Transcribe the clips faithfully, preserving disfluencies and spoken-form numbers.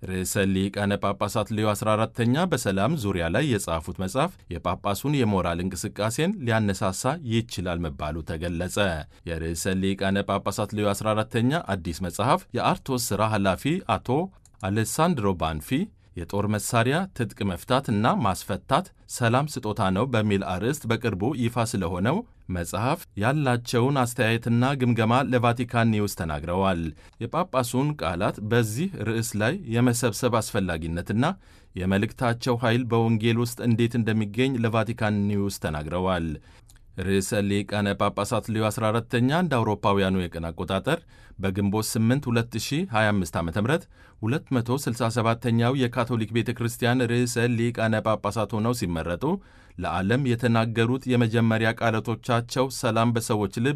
ርዕሰ ሊቃነ ጳጳሳት ሌዮ አስራ አራተኛ በሰላም ዙሪያ ላይ የጻፉት መጽሐፍ የጳጳሱን የሞራል እንቅስቃሴን ሊያነሳሳ ይችላል መባሉ ተገለጸ። የርዕሰ ሊቃነ ጳጳሳት ሌዮ አስራ አራተኛ አዲስ መጽሐፍ የአርቶስ ሥራ ኃላፊ አቶ አሌሳንድሮ ባንፊ የጦር መሳሪያ ትጥቅ መፍታት እና ማስፈታት ሰላም ስጦታ ነው በሚል አርዕስት በቅርቡ ይፋ ስለሆነው መጽሐፍ ያላቸውን አስተያየትና ግምገማ ለቫቲካን ኒውስ ተናግረዋል። የጳጳሱን ቃላት በዚህ ርዕስ ላይ የመሰብሰብ አስፈላጊነትና የመልእክታቸው ኃይል በወንጌል ውስጥ እንዴት እንደሚገኝ ለቫቲካን ኒውስ ተናግረዋል። ርዕሰ ሊቃነ ጳጳሳት ሌዮ አስራ አራተኛ እንደ አውሮፓውያኑ የቀን አቆጣጠር በግንቦት ስምንት ሁለት ሺህ ሃያ አምስት ዓ.ም ሁለት መቶ ስልሳ ሰባተኛው የካቶሊክ ቤተ ክርስቲያን ርዕሰ ሊቃነ ጳጳሳት ሆነው ሲመረጡ ለዓለም የተናገሩት የመጀመሪያ ቃላቶቻቸው ሰላም በሰዎች ልብ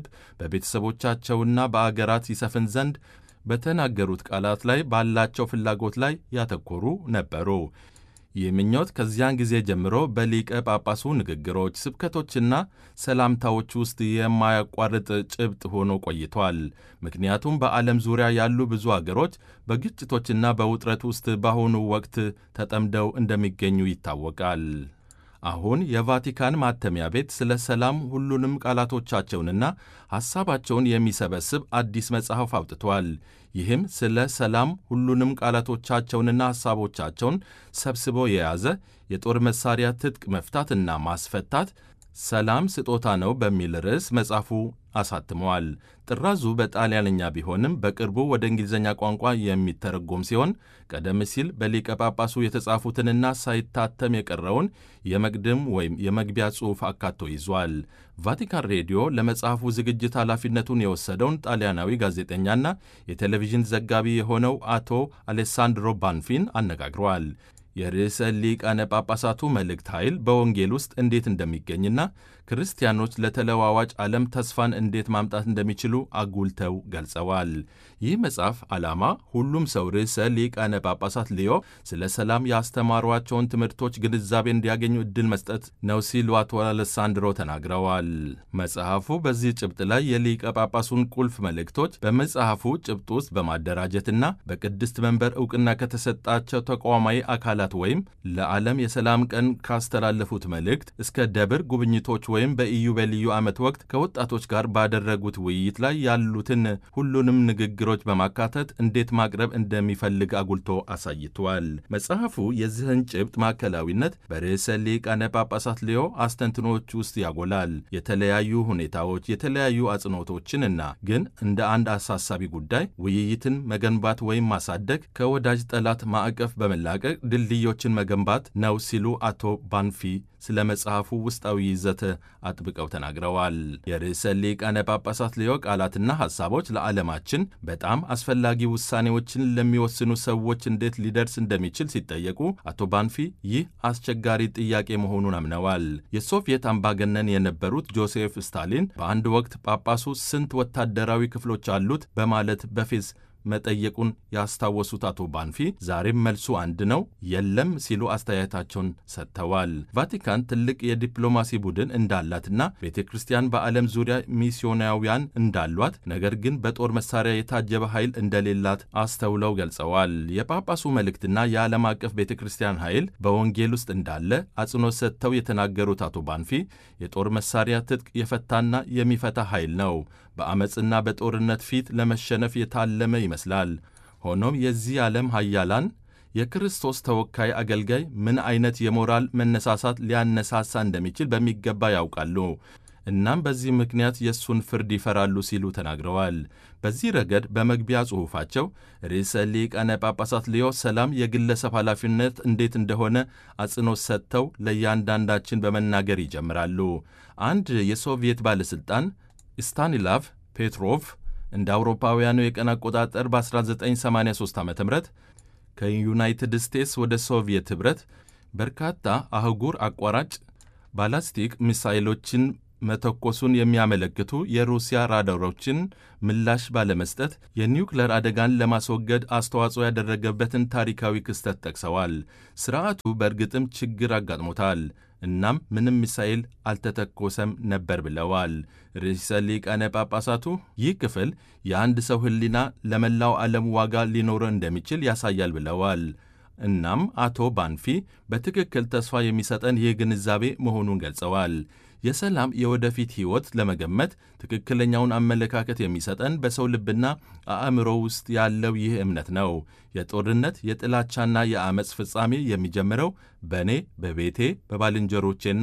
በቤተሰቦቻቸውና በአገራት ይሰፍን ዘንድ በተናገሩት ቃላት ላይ ባላቸው ፍላጎት ላይ ያተኮሩ ነበሩ። ይህ ምኞት ከዚያን ጊዜ ጀምሮ በሊቀ ጳጳሱ ንግግሮች፣ ስብከቶችና ሰላምታዎች ውስጥ የማያቋርጥ ጭብጥ ሆኖ ቆይቷል። ምክንያቱም በዓለም ዙሪያ ያሉ ብዙ አገሮች በግጭቶችና በውጥረት ውስጥ በአሁኑ ወቅት ተጠምደው እንደሚገኙ ይታወቃል። አሁን የቫቲካን ማተሚያ ቤት ስለ ሰላም ሁሉንም ቃላቶቻቸውንና ሐሳባቸውን የሚሰበስብ አዲስ መጽሐፍ አውጥቷል። ይህም ስለ ሰላም ሁሉንም ቃላቶቻቸውንና ሐሳቦቻቸውን ሰብስቦ የያዘ የጦር መሳሪያ ትጥቅ መፍታትና ማስፈታት ሰላም ስጦታ ነው በሚል ርዕስ መጽሐፉ አሳትመዋል። ጥራዙ በጣሊያንኛ ቢሆንም በቅርቡ ወደ እንግሊዝኛ ቋንቋ የሚተረጎም ሲሆን ቀደም ሲል በሊቀ ጳጳሱ የተጻፉትንና ሳይታተም የቀረውን የመቅድም ወይም የመግቢያ ጽሑፍ አካቶ ይዟል። ቫቲካን ሬዲዮ ለመጽሐፉ ዝግጅት ኃላፊነቱን የወሰደውን ጣሊያናዊ ጋዜጠኛና የቴሌቪዥን ዘጋቢ የሆነው አቶ አሌሳንድሮ ባንፊን አነጋግሯል። የርዕሰ ሊቃነ ጳጳሳቱ መልእክት ኃይል በወንጌል ውስጥ እንዴት እንደሚገኝና ክርስቲያኖች ለተለዋዋጭ ዓለም ተስፋን እንዴት ማምጣት እንደሚችሉ አጉልተው ገልጸዋል። ይህ መጽሐፍ ዓላማ ሁሉም ሰው ርዕሰ ሊቃነ ጳጳሳት ሌዮ ስለ ሰላም ያስተማሯቸውን ትምህርቶች ግንዛቤ እንዲያገኙ ዕድል መስጠት ነው ሲሉ አቶ አሌሳንድሮ ተናግረዋል። መጽሐፉ በዚህ ጭብጥ ላይ የሊቀ ጳጳሱን ቁልፍ መልእክቶች በመጽሐፉ ጭብጥ ውስጥ በማደራጀትና በቅድስት መንበር ዕውቅና ከተሰጣቸው ተቋማዊ አካላት ወይም ለዓለም የሰላም ቀን ካስተላለፉት መልእክት እስከ ደብር ጉብኝቶች ወይም በኢዮቤልዩ ዓመት ወቅት ከወጣቶች ጋር ባደረጉት ውይይት ላይ ያሉትን ሁሉንም ንግግሮች በማካተት እንዴት ማቅረብ እንደሚፈልግ አጉልቶ አሳይቷል። መጽሐፉ የዚህን ጭብጥ ማዕከላዊነት በርዕሰ ሊቃነ ጳጳሳት ሌዮ አስተንትኖች ውስጥ ያጎላል። የተለያዩ ሁኔታዎች፣ የተለያዩ አጽንዖቶችንና ግን እንደ አንድ አሳሳቢ ጉዳይ ውይይትን መገንባት ወይም ማሳደግ፣ ከወዳጅ ጠላት ማዕቀፍ በመላቀቅ ድልድዮችን መገንባት ነው ሲሉ አቶ ባንፊ ስለ መጽሐፉ ውስጣዊ ይዘት አጥብቀው ተናግረዋል። የርዕሰ ሊቃነ ጳጳሳት ሌዮ ቃላትና ሐሳቦች ለዓለማችን በጣም አስፈላጊ ውሳኔዎችን ለሚወስኑ ሰዎች እንዴት ሊደርስ እንደሚችል ሲጠየቁ አቶ ባንፊ ይህ አስቸጋሪ ጥያቄ መሆኑን አምነዋል። የሶቪየት አምባገነን የነበሩት ጆሴፍ ስታሊን በአንድ ወቅት ጳጳሱ ስንት ወታደራዊ ክፍሎች አሉት በማለት በፌዝ መጠየቁን ያስታወሱት አቶ ባንፊ ዛሬም መልሱ አንድ ነው፣ የለም ሲሉ አስተያየታቸውን ሰጥተዋል። ቫቲካን ትልቅ የዲፕሎማሲ ቡድን እንዳላትና ቤተ ክርስቲያን በዓለም ዙሪያ ሚስዮናውያን እንዳሏት፣ ነገር ግን በጦር መሳሪያ የታጀበ ኃይል እንደሌላት አስተውለው ገልጸዋል። የጳጳሱ መልእክትና የዓለም አቀፍ ቤተ ክርስቲያን ኃይል በወንጌል ውስጥ እንዳለ አጽንኦት ሰጥተው የተናገሩት አቶ ባንፊ የጦር መሳሪያ ትጥቅ የፈታና የሚፈታ ኃይል ነው፣ በአመፅና በጦርነት ፊት ለመሸነፍ የታለመ ይመስላል። ሆኖም የዚህ ዓለም ኃያላን የክርስቶስ ተወካይ አገልጋይ ምን አይነት የሞራል መነሳሳት ሊያነሳሳ እንደሚችል በሚገባ ያውቃሉ። እናም በዚህ ምክንያት የእሱን ፍርድ ይፈራሉ ሲሉ ተናግረዋል። በዚህ ረገድ በመግቢያ ጽሑፋቸው ርዕሰ ሊቃነ ጳጳሳት ሌዮ ሰላም የግለሰብ ኃላፊነት እንዴት እንደሆነ አጽንኦት ሰጥተው ለእያንዳንዳችን በመናገር ይጀምራሉ። አንድ የሶቪየት ባለሥልጣን ስታኒላቭ ፔትሮቭ እንደ አውሮፓውያኑ የቀን አቆጣጠር በ1983 ዓ.ም ከዩናይትድ ስቴትስ ወደ ሶቪየት ኅብረት በርካታ አህጉር አቋራጭ ባላስቲክ ሚሳይሎችን መተኮሱን የሚያመለክቱ የሩሲያ ራዳሮችን ምላሽ ባለመስጠት የኒውክሌር አደጋን ለማስወገድ አስተዋጽኦ ያደረገበትን ታሪካዊ ክስተት ጠቅሰዋል። ሥርዓቱ በእርግጥም ችግር አጋጥሞታል፣ እናም ምንም ሚሳኤል አልተተኮሰም ነበር ብለዋል። ርዕሰ ሊቃነ ጳጳሳቱ ይህ ክፍል የአንድ ሰው ሕሊና ለመላው ዓለም ዋጋ ሊኖረው እንደሚችል ያሳያል ብለዋል። እናም አቶ ባንፊ በትክክል ተስፋ የሚሰጠን ይህ ግንዛቤ መሆኑን ገልጸዋል። የሰላም የወደፊት ሕይወት ለመገመት ትክክለኛውን አመለካከት የሚሰጠን በሰው ልብና አእምሮ ውስጥ ያለው ይህ እምነት ነው። የጦርነት የጥላቻና የአመፅ ፍጻሜ የሚጀምረው በእኔ፣ በቤቴ፣ በባልንጀሮቼና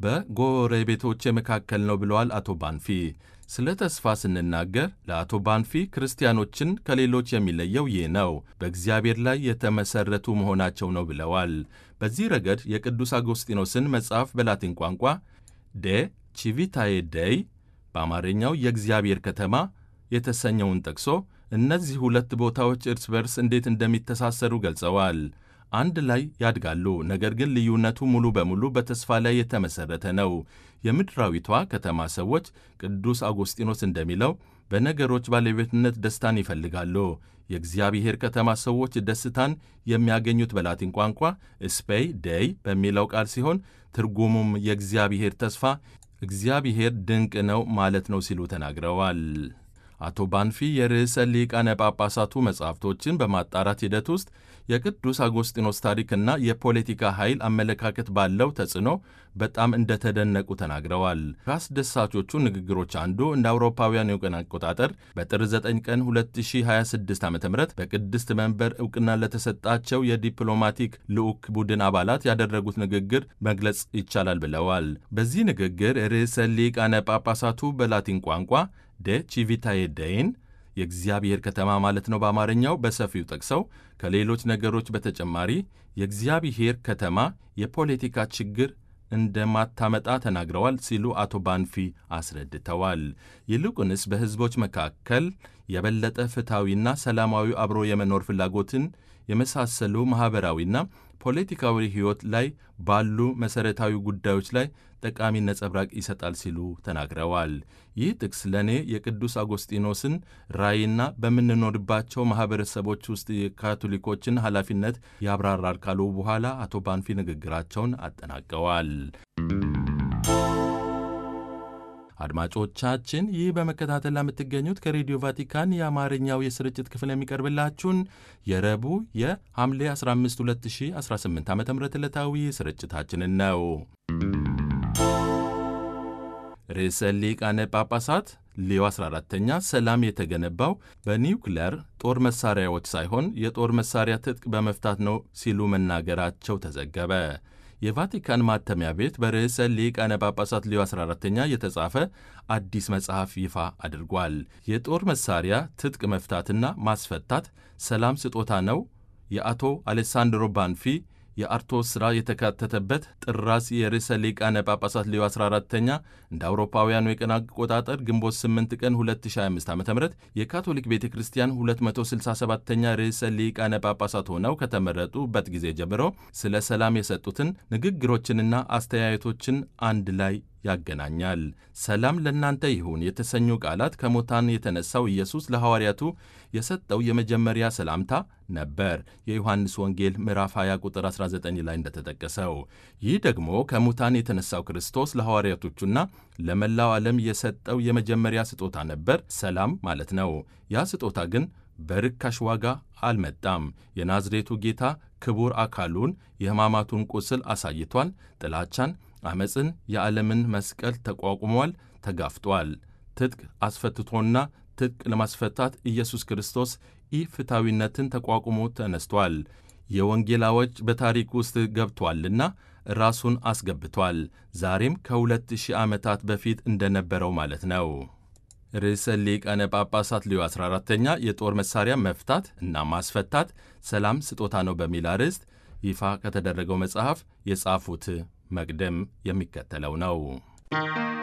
በጎረቤቶቼ መካከል ነው ብለዋል አቶ ባንፊ። ስለ ተስፋ ስንናገር ለአቶ ባንፊ ክርስቲያኖችን ከሌሎች የሚለየው ይህ ነው፣ በእግዚአብሔር ላይ የተመሠረቱ መሆናቸው ነው ብለዋል። በዚህ ረገድ የቅዱስ አጎስጢኖስን መጽሐፍ በላቲን ቋንቋ ዴ ቺቪታዬ ደይ በአማርኛው የእግዚአብሔር ከተማ የተሰኘውን ጠቅሶ እነዚህ ሁለት ቦታዎች እርስ በርስ እንዴት እንደሚተሳሰሩ ገልጸዋል። አንድ ላይ ያድጋሉ፣ ነገር ግን ልዩነቱ ሙሉ በሙሉ በተስፋ ላይ የተመሠረተ ነው። የምድራዊቷ ከተማ ሰዎች ቅዱስ አጎስጢኖስ እንደሚለው በነገሮች ባለቤትነት ደስታን ይፈልጋሉ። የእግዚአብሔር ከተማ ሰዎች ደስታን የሚያገኙት በላቲን ቋንቋ ስፔይ ደይ በሚለው ቃል ሲሆን ትርጉሙም የእግዚአብሔር ተስፋ፣ እግዚአብሔር ድንቅ ነው ማለት ነው ሲሉ ተናግረዋል። አቶ ባንፊ የርዕሰ ሊቃነ ጳጳሳቱ መጻሕፍቶችን በማጣራት ሂደት ውስጥ የቅዱስ አጎስጢኖስ ታሪክና የፖለቲካ ኃይል አመለካከት ባለው ተጽዕኖ በጣም እንደተደነቁ ተናግረዋል። ከአስደሳቾቹ ንግግሮች አንዱ እንደ አውሮፓውያን የቀን አቆጣጠር በጥር ዘጠኝ ቀን ሁለት ሺህ ሃያ ስድስት ዓ ም በቅድስት መንበር ዕውቅና ለተሰጣቸው የዲፕሎማቲክ ልዑክ ቡድን አባላት ያደረጉት ንግግር መግለጽ ይቻላል ብለዋል። በዚህ ንግግር ርዕሰ ሊቃነ ጳጳሳቱ በላቲን ቋንቋ ደ ቺቪታዬ ደይን የእግዚአብሔር ከተማ ማለት ነው በአማርኛው በሰፊው ጠቅሰው ከሌሎች ነገሮች በተጨማሪ የእግዚአብሔር ከተማ የፖለቲካ ችግር እንደማታመጣ ተናግረዋል ሲሉ አቶ ባንፊ አስረድተዋል። ይልቁንስ በሕዝቦች መካከል የበለጠ ፍትሐዊና ሰላማዊ አብሮ የመኖር ፍላጎትን የመሳሰሉ ማኅበራዊና ፖለቲካዊ ሕይወት ላይ ባሉ መሠረታዊ ጉዳዮች ላይ ጠቃሚ ነጸብራቅ ይሰጣል ሲሉ ተናግረዋል። ይህ ጥቅስ ለእኔ የቅዱስ አጎስጢኖስን ራእይና በምንኖርባቸው ማኅበረሰቦች ውስጥ የካቶሊኮችን ኃላፊነት ያብራራል ካሉ በኋላ አቶ ባንፊ ንግግራቸውን አጠናቀዋል። አድማጮቻችን ይህ በመከታተል ለምትገኙት ከሬዲዮ ቫቲካን የአማርኛው የስርጭት ክፍል የሚቀርብላችሁን የረቡዕ የሐምሌ አስራ አምስት ሁለት ሺህ አስራ ስምንት ዓ ም ዕለታዊ ስርጭታችንን ነው። ርዕሰ ሊቃነ ጳጳሳት ሌዮ አስራ አራተኛ ሰላም የተገነባው በኒውክሌር ጦር መሣሪያዎች ሳይሆን የጦር መሣሪያ ትጥቅ በመፍታት ነው ሲሉ መናገራቸው ተዘገበ። የቫቲካን ማተሚያ ቤት በርዕሰ ሊቃነ ጳጳሳት ሌዮ አስራ አራተኛ የተጻፈ አዲስ መጽሐፍ ይፋ አድርጓል። የጦር መሣሪያ ትጥቅ መፍታትና ማስፈታት ሰላም ስጦታ ነው። የአቶ አሌሳንድሮ ባንፊ የአርቶስ ሥራ የተካተተበት ጥራዝ የርዕሰ ሊቃነ ጳጳሳት ሌዮ አስራ አራተኛ እንደ አውሮፓውያኑ የቀን አቆጣጠር ግንቦት ስምንት ቀን ሁለት ሺህ ሃያ አምስት ዓ ም የካቶሊክ ቤተ ክርስቲያን ሁለት መቶ ስልሳ ሰባተኛ ርዕሰ ሊቃነ ጳጳሳት ሆነው ከተመረጡበት ጊዜ ጀምሮ ስለ ሰላም የሰጡትን ንግግሮችንና አስተያየቶችን አንድ ላይ ያገናኛል። ሰላም ለእናንተ ይሁን የተሰኙ ቃላት ከሙታን የተነሳው ኢየሱስ ለሐዋርያቱ የሰጠው የመጀመሪያ ሰላምታ ነበር። የዮሐንስ ወንጌል ምዕራፍ ሃያ ቁጥር አስራ ዘጠኝ ላይ እንደተጠቀሰው ይህ ደግሞ ከሙታን የተነሳው ክርስቶስ ለሐዋርያቶቹና ለመላው ዓለም የሰጠው የመጀመሪያ ስጦታ ነበር፣ ሰላም ማለት ነው። ያ ስጦታ ግን በርካሽ ዋጋ አልመጣም። የናዝሬቱ ጌታ ክቡር አካሉን የሕማማቱን ቁስል አሳይቷል። ጥላቻን፣ ዓመፅን፣ የዓለምን መስቀል ተቋቁሟል፣ ተጋፍጧል። ትጥቅ አስፈትቶና ትጥቅ ለማስፈታት ኢየሱስ ክርስቶስ ኢፍትሐዊነትን ተቋቁሞ ተነስቷል። የወንጌል አዋጅ በታሪክ ውስጥ ገብቷልና ራሱን አስገብቷል። ዛሬም ከሁለት ሺህ ዓመታት በፊት እንደነበረው ማለት ነው። ርዕሰ ሊቃነ ጳጳሳት ሌዮ አስራ አራተኛ የጦር መሣሪያ መፍታት እና ማስፈታት ሰላም ስጦታ ነው በሚል አርዕስት ይፋ ከተደረገው መጽሐፍ የጻፉት መቅደም የሚከተለው ነው።